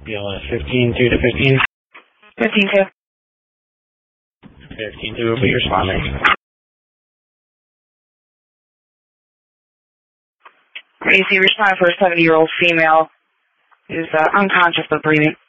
BLS 15-2 to 15. 15-2. 15-2 will be responding. AC, responding for a 70-year-old female who's unconscious but breathing.